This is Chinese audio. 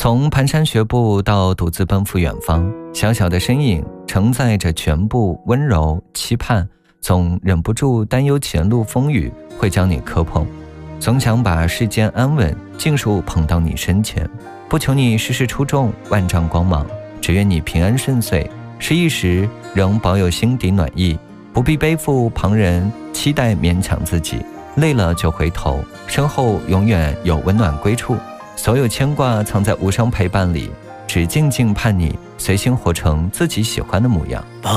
从蹒跚学步到独自奔赴远方，小小的身影承载着全部温柔期盼，总忍不住担忧前路风雨会将你磕碰，总想把世间安稳尽数捧到你身前，不求你事事出众万丈光芒，只愿你平安顺遂，失意时仍保有心底暖意，不必背负旁人期待勉强自己，累了就回头，身后永远有温暖归处，所有牵挂藏在无声陪伴里，只静静盼你随心活成自己喜欢的模样。